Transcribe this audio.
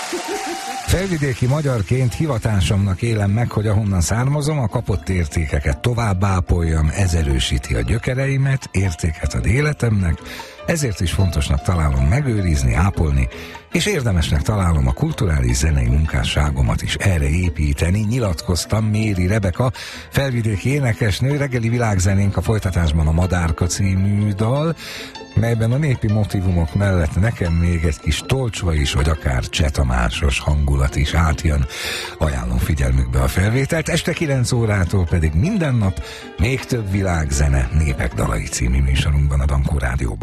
Felvidéki magyarként hivatásomnak élem meg, hogy ahonnan származom, a kapott értékeket tovább ápoljam, ez erősíti a gyökereimet, értéket ad életemnek, ezért is fontosnak találom megőrizni, ápolni, és érdemesnek találom a kulturális zenei munkásságomat is erre építeni, nyilatkoztam Méri Rebeka, felvidéki énekesnő. Reggeli világzenénk a folytatásban a Madárka című dal, melyben a népi motívumok mellett nekem még egy kis Tolcsva is, vagy akár Cseh Tamásos hangulat is átjön. Ajánlom figyelmükbe a felvételt, este 9 órától pedig minden nap még több világzene, Népek dalai című műsorunkban a Dankó Rádióban.